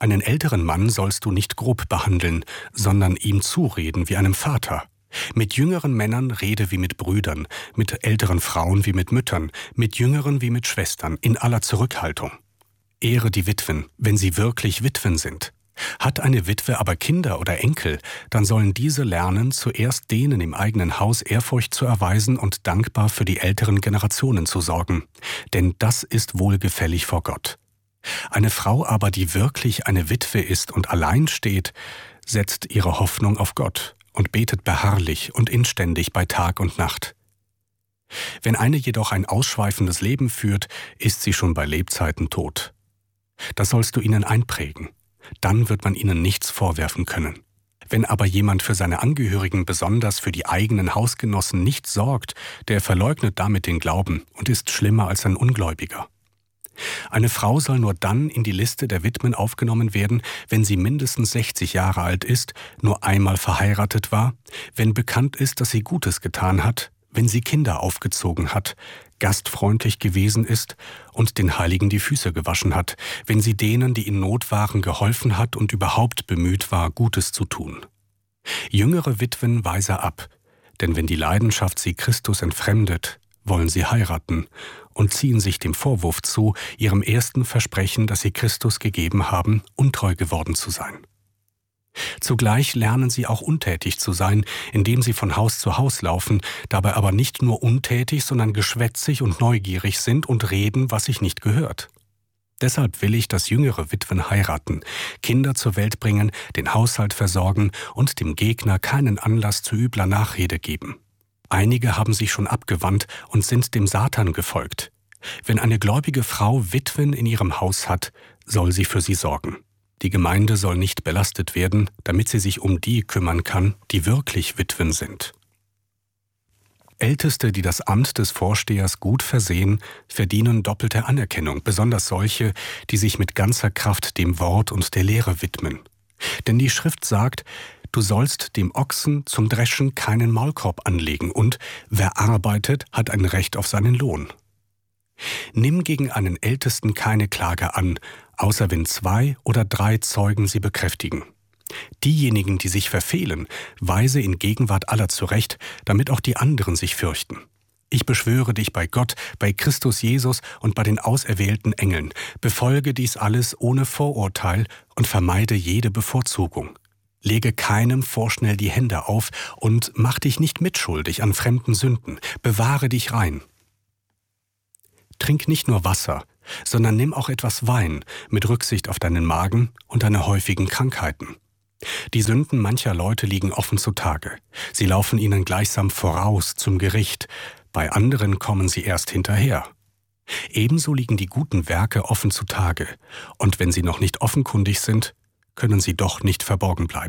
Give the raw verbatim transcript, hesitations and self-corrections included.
Einen älteren Mann sollst du nicht grob behandeln, sondern ihm zureden wie einem Vater. Mit jüngeren Männern rede wie mit Brüdern, mit älteren Frauen wie mit Müttern, mit jüngeren wie mit Schwestern, in aller Zurückhaltung. Ehre die Witwen, wenn sie wirklich Witwen sind. Hat eine Witwe aber Kinder oder Enkel, dann sollen diese lernen, zuerst denen im eigenen Haus Ehrfurcht zu erweisen und dankbar für die älteren Generationen zu sorgen. Denn das ist wohlgefällig vor Gott. Eine Frau aber, die wirklich eine Witwe ist und allein steht, setzt ihre Hoffnung auf Gott und betet beharrlich und inständig bei Tag und Nacht. Wenn eine jedoch ein ausschweifendes Leben führt, ist sie schon bei Lebzeiten tot. Das sollst du ihnen einprägen. Dann wird man ihnen nichts vorwerfen können. Wenn aber jemand für seine Angehörigen, besonders für die eigenen Hausgenossen, nicht sorgt, der verleugnet damit den Glauben und ist schlimmer als ein Ungläubiger. Eine Frau soll nur dann in die Liste der Witwen aufgenommen werden, wenn sie mindestens sechzig Jahre alt ist, nur einmal verheiratet war, wenn bekannt ist, dass sie Gutes getan hat, wenn sie Kinder aufgezogen hat, gastfreundlich gewesen ist und den Heiligen die Füße gewaschen hat, wenn sie denen, die in Not waren, geholfen hat und überhaupt bemüht war, Gutes zu tun. Jüngere Witwen weise ab, denn wenn die Leidenschaft sie Christus entfremdet, wollen sie heiraten und ziehen sich dem Vorwurf zu, ihrem ersten Versprechen, das sie Christus gegeben haben, untreu geworden zu sein. Zugleich lernen sie auch untätig zu sein, indem sie von Haus zu Haus laufen, dabei aber nicht nur untätig, sondern geschwätzig und neugierig sind und reden, was sich nicht gehört. Deshalb will ich, dass jüngere Witwen heiraten, Kinder zur Welt bringen, den Haushalt versorgen und dem Gegner keinen Anlass zu übler Nachrede geben. Einige haben sich schon abgewandt und sind dem Satan gefolgt. Wenn eine gläubige Frau Witwen in ihrem Haus hat, soll sie für sie sorgen. Die Gemeinde soll nicht belastet werden, damit sie sich um die kümmern kann, die wirklich Witwen sind. Älteste, die das Amt des Vorstehers gut versehen, verdienen doppelte Anerkennung, besonders solche, die sich mit ganzer Kraft dem Wort und der Lehre widmen. Denn die Schrift sagt, du sollst dem Ochsen zum Dreschen keinen Maulkorb anlegen und wer arbeitet, hat ein Recht auf seinen Lohn. Nimm gegen einen Ältesten keine Klage an, außer wenn zwei oder drei Zeugen sie bekräftigen. Diejenigen, die sich verfehlen, weise in Gegenwart aller zurecht, damit auch die anderen sich fürchten. Ich beschwöre dich bei Gott, bei Christus Jesus und bei den auserwählten Engeln, befolge dies alles ohne Vorurteil und vermeide jede Bevorzugung. Lege keinem vorschnell die Hände auf und mach dich nicht mitschuldig an fremden Sünden, bewahre dich rein. Trink nicht nur Wasser, sondern nimm auch etwas Wein mit Rücksicht auf deinen Magen und deine häufigen Krankheiten. Die Sünden mancher Leute liegen offen zutage. Sie laufen ihnen gleichsam voraus zum Gericht, bei anderen kommen sie erst hinterher. Ebenso liegen die guten Werke offen zutage, und wenn sie noch nicht offenkundig sind, können sie doch nicht verborgen bleiben.